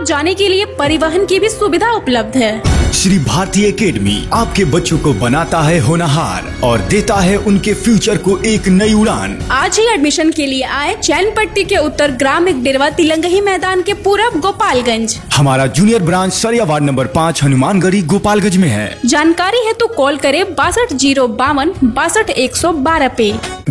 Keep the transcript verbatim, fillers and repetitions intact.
तक जाने के लिए परिवहन की भी सुविधा उपलब्ध है। श्री भारती एकेडमी आपके बच्चों को बनाता है होनहार और देता है उनके फ्यूचर को एक नई उड़ान। आज ही एडमिशन के लिए आए चैनपट्टी के उत्तर ग्राम एक डेरवा तिलंगही मैदान के पूरब गोपालगंज। हमारा जूनियर ब्रांच सरिया वार्ड नंबर पाँच हनुमानगढ़ी गोपालगंज में है। जानकारी है तो कॉल करे बासठ जीरो बावन बासठ एक सौ बारह पे।